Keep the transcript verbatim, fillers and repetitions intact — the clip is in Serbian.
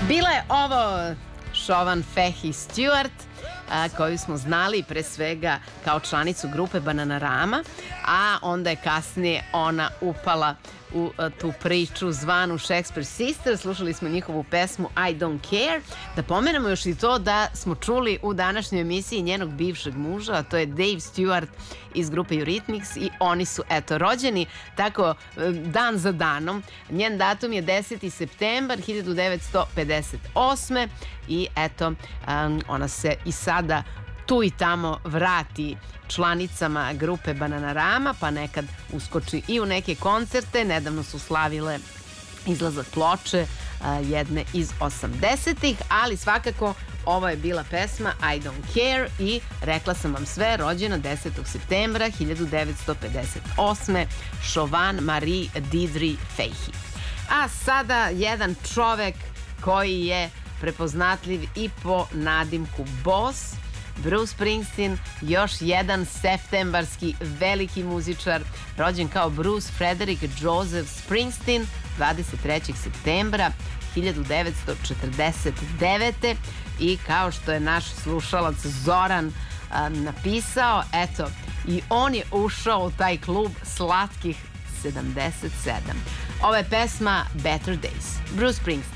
Bila je ovo Siobhan Fahey Stewart, a, koju smo znali pre svega kao članicu grupe Bananarama, a onda je kasnije ona upala u a, tu priču zvanu Shakespeare Sisters. Slušali smo njihovu pesmu I Don't Care. Da pomenemo još i to da smo čuli u današnjoj emisiji njenog bivšeg muža, a to je Dave Stewart iz grupe Eurythmics, i oni su eto rođeni tako dan za danom. Njen datum je deseti septembar hiljadu devetsto pedeset osme i eto um, ona se i sada tu i tamo vrati članicama grupe Bananarama, pa nekad uskoči i u neke koncerte. Nedavno su slavile izlazak ploče a, jedne iz osamdesetih, ali svakako ovo je bila pesma I Don't Care i rekla sam vam sve, rođena desetog septembra hiljadu devetsto pedeset osme. Siobhan Marie Deidre Fahey. A sada jedan čovek koji je prepoznatljiv i po nadimku Boss, Bruce Springsteen, još jedan septembarski veliki muzičar, rođen kao Bruce Frederick Joseph Springsteen dvadeset trećeg septembra hiljadu devetsto četrdeset devete. I kao što je naš slušalac Zoran um, napisao, eto, i on je ušao u taj klub slatkih sedamdeset sedam. Ova je pesma Better Days, Bruce Springsteen.